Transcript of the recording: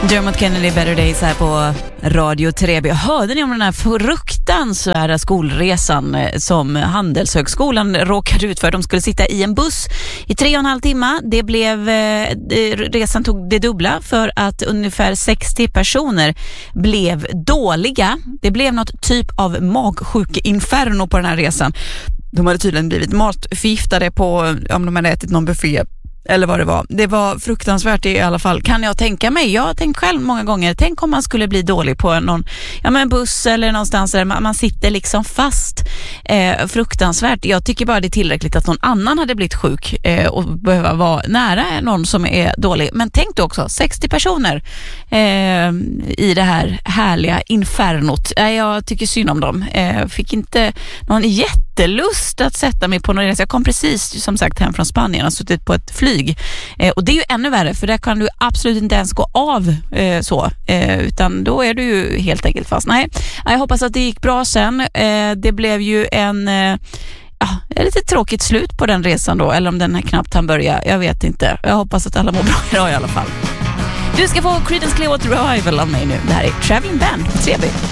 Dermot Kennedy, Better Days här på Radio Treby. Hörde ni om den här fruktansvärda skolresan som Handelshögskolan råkade ut för? De skulle sitta i en buss i 3,5 timmar. Resan tog det dubbla för att ungefär 60 personer blev dåliga. Det blev något typ av magsjukinferno på den här resan. De hade tydligen blivit matförgiftade på, om de hade ätit någon buffé eller vad det var. Det var fruktansvärt i alla fall, kan jag tänka mig. Jag har tänkt själv många gånger, tänk om man skulle bli dålig på en buss eller någonstans där man sitter liksom fast. Fruktansvärt. Jag tycker bara det är tillräckligt att någon annan hade blivit sjuk och behöva vara nära någon som är dålig. Men tänk då också, 60 personer i det här härliga infernot. Jag tycker synd om dem. Fick inte någon jättelust att sätta mig på någon resa. Jag kom precis som sagt hem från Spanien och suttit på ett flyg. Och det är ju ännu värre, för där kan du absolut inte ens gå av utan då är du ju helt enkelt fast. Nej, jag hoppas att det gick bra sen. Det blev ju ett lite tråkigt slut på den resan då, eller om den här knappt han börja. Jag vet inte. Jag hoppas att alla mår bra idag i alla fall. Du ska få Creedence Clearwater Revival av mig nu. Det här är Traveling Band på Treby.